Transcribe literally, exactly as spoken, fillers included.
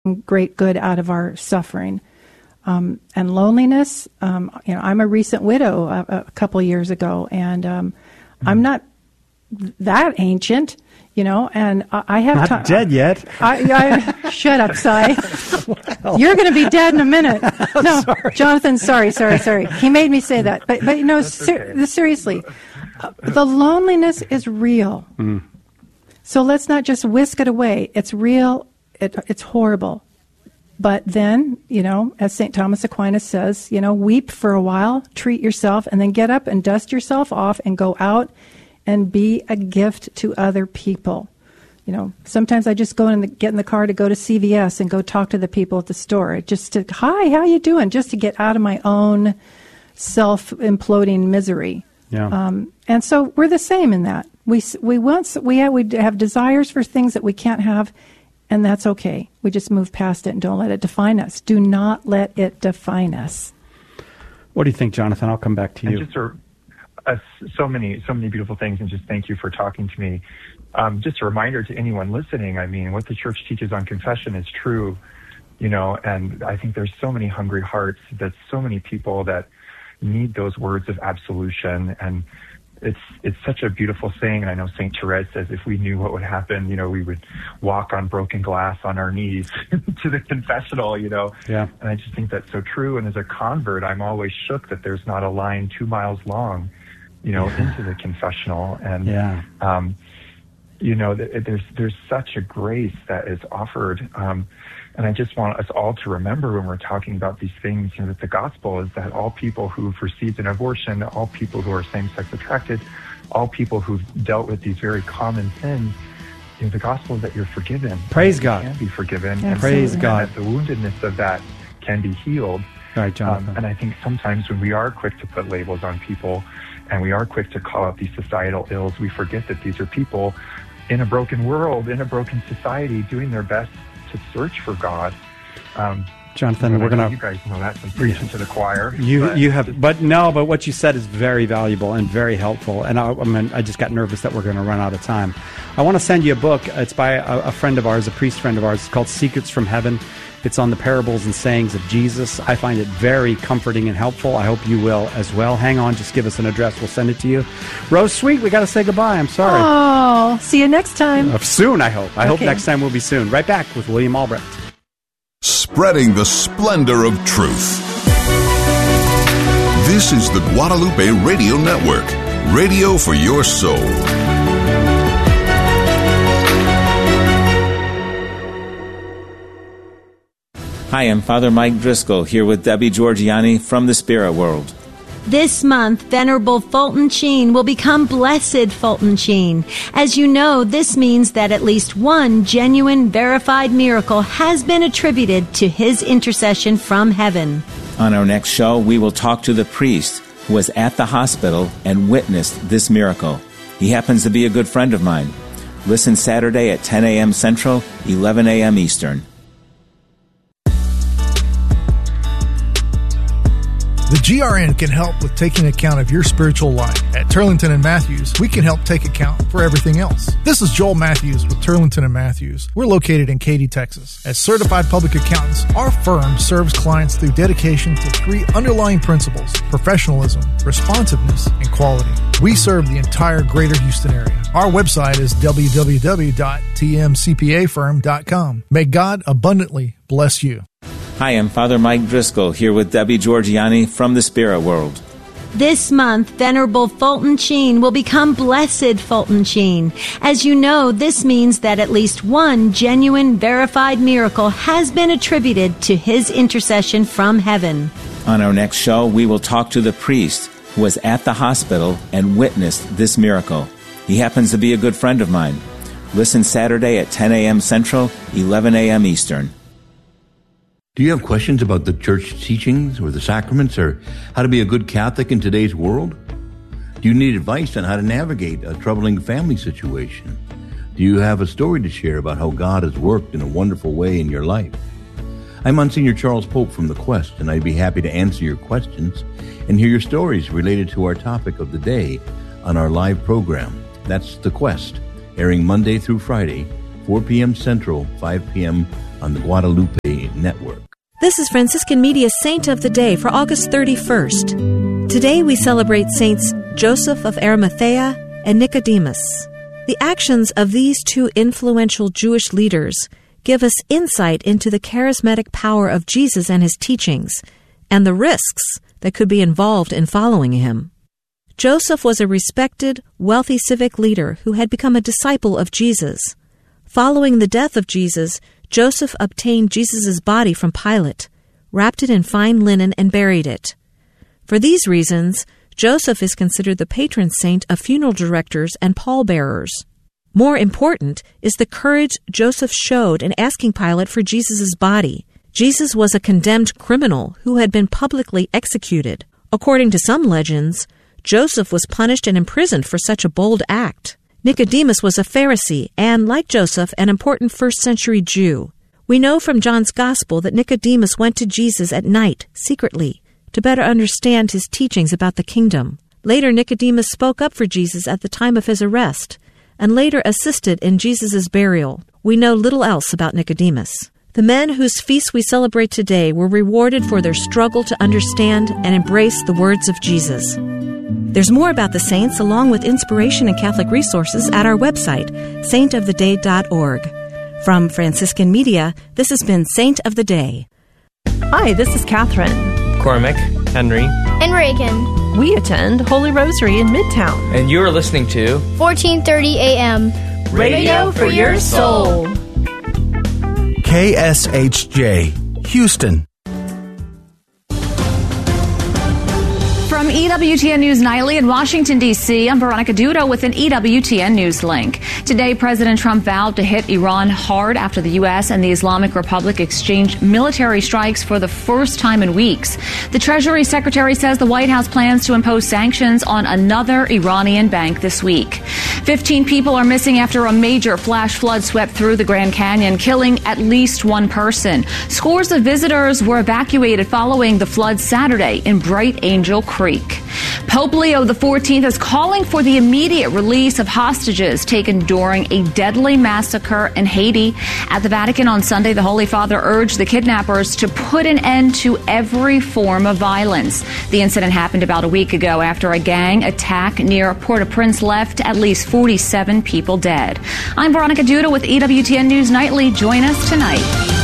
great good out of our suffering. Um, and loneliness, um, you know, I'm a recent widow a, a couple years ago, and um, mm-hmm. I'm not that ancient, you know, and I, I have... Not t- dead yet. I, I, shut up, Cy. Well. You're going to be dead in a minute. No, sorry. Jonathan, sorry, sorry, sorry. He made me say that. But, but you know, ser- okay. seriously, uh, the loneliness is real. Mm. So let's not just whisk it away. It's real. It, it's horrible. But then, you know, as Saint Thomas Aquinas says, you know, weep for a while, treat yourself, and then get up and dust yourself off and go out and be a gift to other people. You know, sometimes I just go in the, get in the car to go to C V S and go talk to the people at the store. Just to, hi, how you doing? Just to get out of my own self-imploding misery. Yeah. Um, and so we're the same in that. We we want we have, we have desires for things that we can't have. And that's okay. We just move past it and don't let it define us. Do not let it define us. What do you think, Jonathan? I'll come back to you. And just a, a, so many, so many beautiful things, and just thank you for talking to me. Um, just a reminder to anyone listening. I mean, what the church teaches on confession is true, you know. And I think there's so many hungry hearts. That so many people that need those words of absolution. And It's it's such a beautiful thing, and I know Saint Therese says if we knew what would happen, you know, we would walk on broken glass on our knees to the confessional, you know. Yeah. And I just think that's so true. And as a convert, I'm always shook that there's not a line two miles long, you know, yeah. into the confessional. And, yeah. um, you know, th- there's there's such a grace that is offered. Um, and I just want us all to remember when we're talking about these things, you know, that the gospel is that all people who've received an abortion, all people who are same-sex attracted, all people who've dealt with these very common sins, you know, the gospel is that you're forgiven. Praise God. You can be forgiven. Yeah, and praise and God. That the woundedness of that can be healed. All right, Jonathan. Um, and I think sometimes when we are quick to put labels on people and we are quick to call out these societal ills, we forget that these are people in a broken world, in a broken society, doing their best to search for God. Um, Jonathan, we're going to... You guys know that from preaching to the choir. You but you have... But no, but what you said is very valuable and very helpful. And I, I mean, I just got nervous that we're going to run out of time. I want to send you a book. It's by a, a friend of ours, a priest friend of ours. It's called Secrets from Heaven. It's on the parables and sayings of Jesus. I find it very comforting and helpful. I hope you will as well. Hang on, just give us an address. We'll send it to you. Rose Sweet, we got to say goodbye. I'm sorry. Oh, see you next time. Uh, soon, I hope. I okay. hope next time will be soon. Right back with William Albrecht. Spreading the splendor of truth. This is the Guadalupe Radio Network. Radio for your soul. Hi, I'm Father Mike Driscoll here with Debbie Georgiani from the Spirit World. This month, Venerable Fulton Sheen will become Blessed Fulton Sheen. As you know, this means that at least one genuine, verified miracle has been attributed to his intercession from heaven. On our next show, we will talk to the priest who was at the hospital and witnessed this miracle. He happens to be a good friend of mine. Listen Saturday at ten a.m. Central, eleven a.m. Eastern. The G R N can help with taking account of your spiritual life. At Turlington and Matthews, we can help take account for everything else. This is Joel Matthews with Turlington and Matthews. We're located in Katy, Texas. As certified public accountants, our firm serves clients through dedication to three underlying principles: professionalism, responsiveness, and quality. We serve the entire greater Houston area. Our website is w w w dot t m c p a firm dot com. May God abundantly bless you. Hi, I'm Father Mike Driscoll here with Debbie Georgiani from the Spirit World. This month, Venerable Fulton Sheen will become Blessed Fulton Sheen. As you know, this means that at least one genuine, verified miracle has been attributed to his intercession from heaven. On our next show, we will talk to the priest who was at the hospital and witnessed this miracle. He happens to be a good friend of mine. Listen Saturday at ten a.m. Central, eleven a.m. Eastern. Do you have questions about the church teachings or the sacraments or how to be a good Catholic in today's world? Do you need advice on how to navigate a troubling family situation? Do you have a story to share about how God has worked in a wonderful way in your life? I'm Monsignor Charles Pope from The Quest, and I'd be happy to answer your questions and hear your stories related to our topic of the day on our live program. That's The Quest, airing Monday through Friday, four p.m. Central, five p.m. on the Guadalupe Network. This is Franciscan Media's Saint of the Day for August thirty-first. Today we celebrate Saints Joseph of Arimathea and Nicodemus. The actions of these two influential Jewish leaders give us insight into the charismatic power of Jesus and his teachings, and the risks that could be involved in following him. Joseph was a respected, wealthy civic leader who had become a disciple of Jesus. Following the death of Jesus, Joseph obtained Jesus' body from Pilate, wrapped it in fine linen, and buried it. For these reasons, Joseph is considered the patron saint of funeral directors and pallbearers. More important is the courage Joseph showed in asking Pilate for Jesus' body. Jesus was a condemned criminal who had been publicly executed. According to some legends, Joseph was punished and imprisoned for such a bold act. Nicodemus was a Pharisee and, like Joseph, an important first-century Jew. We know from John's Gospel that Nicodemus went to Jesus at night, secretly, to better understand his teachings about the kingdom. Later, Nicodemus spoke up for Jesus at the time of his arrest, and later assisted in Jesus' burial. We know little else about Nicodemus. The men whose feasts we celebrate today were rewarded for their struggle to understand and embrace the words of Jesus. There's more about the saints, along with inspiration and Catholic resources, at our website, saint of the day dot org. From Franciscan Media, this has been Saint of the Day. Hi, this is Catherine. Cormac, Henry, and Reagan. We attend Holy Rosary in Midtown. And you're listening to fourteen thirty a.m. Radio for your soul. K S H J, Houston. From E W T N News Nightly in Washington, D C, I'm Veronica Dudo with an E W T N News link. Today, President Trump vowed to hit Iran hard after the U S and the Islamic Republic exchanged military strikes for the first time in weeks. The Treasury Secretary says the White House plans to impose sanctions on another Iranian bank this week. Fifteen people are missing after a major flash flood swept through the Grand Canyon, killing at least one person. Scores of visitors were evacuated following the flood Saturday in Bright Angel Creek. Pope Leo the fourteenth is calling for the immediate release of hostages taken during a deadly massacre in Haiti. At the Vatican on Sunday, the Holy Father urged the kidnappers to put an end to every form of violence. The incident happened about a week ago after a gang attack near Port-au-Prince left at least forty-seven people dead. I'm Veronica Duda with E W T N News Nightly. Join us tonight.